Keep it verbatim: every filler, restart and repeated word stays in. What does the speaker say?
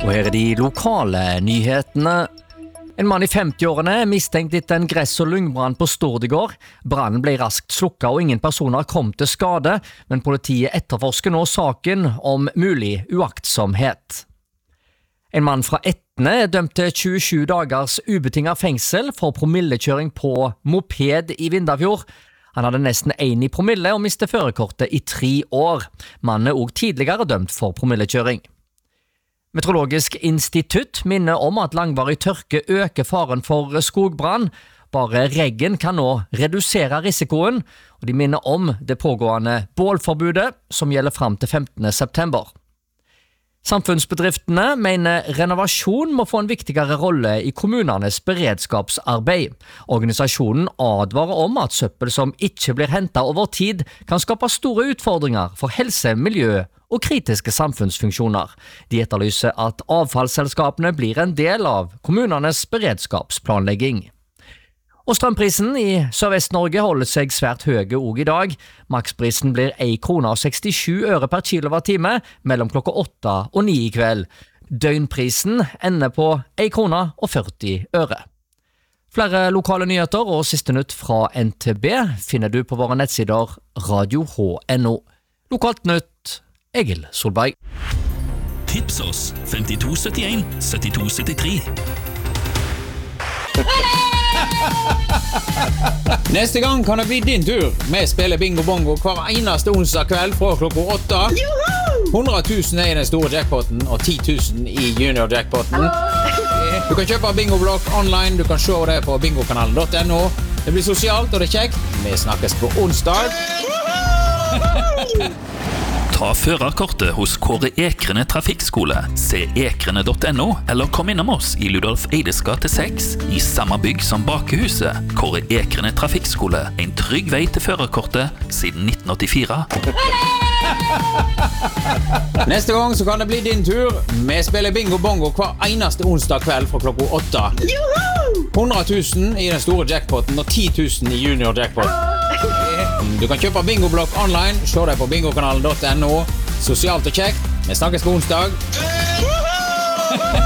Og her er de lokale nyhetene. En mann i femti-årene er mistenkt etter en gress- og lyngbrann på Stord i går. Brannen ble raskt slukket og ingen personer kom til skade, men politiet etterforsker nå saken om mulig uaktsomhet. En mann fra Etne er dømt til tjuesju dagers ubetinget fengsel for promillekjøring på moped i Vindafjord. Han hadde nesten én i promille og mistet førerkortet i tre år. Mannen er også tidligere dømt for promillekjøring. Meteorologisk institutt minner om at langvarig tørke øker faren for skogbrann. Bare regn kan nå redusere risikoen, og de minner om det pågående bålforbudet som gjelder frem til femtende september. Samfunnsbedriftene mener renovasjon må få en viktigere rolle i kommunenes beredskapsarbeid. Organisasjonen advarer om at søppel som ikke blir hentet over tid kan skape store utfordringer for helse, miljø og kritiske samfunnsfunksjoner. De etterlyser at avfallsselskapene blir en del av kommunenes beredskapsplanlegging. Og strømprisen i Sørvest-Norge holder seg svært høye også i dag. Maksprisen blir en krone og sekstisju øre per kilowattime mellom klokka åtte og ni i kveld. Døgnprisen ender på en krone og førti øre. Flere lokale nyheter og siste nytt fra N T B finner du på våre nettsider radio h punktum n o. Lokalt nytt, Egil Solberg. Tips oss femtito syttien syttito syttitre. Neste gang kan det bli din tur. Vi spiller bingo bongo hver eneste onsdag kveld fra klokka åtte. hundre tusen er i den store jackpoten og ti tusen i junior jackpoten. Du kan kjøpe bingoblokk online. Du kan se det på bingokanalen punktum n o. Det blir sosialt og det er kjekt. Vi snakkes på onsdag. Ta førerkortet hos Kåre Ekrene Trafikkskole, se ekrene punktum n o, eller kom innom oss i Ludolf Eides gate seks, i samme bygg som Bakehuset. Kåre Ekrene Trafikkskole, en trygg vei til førerkortet siden nitten åttifire. Neste gang så kan det bli din tur. Vi spiller bingo bongo hver eneste onsdag kveld fra klokka åtte. hundre tusen i den store jackpoten og ti tusen i junior jackpoten. Du kan kjøpe bingoblokk online. Se deg på bingokanalen punktum n o. Sosialt og kjekt. Vi snakkes på onsdag.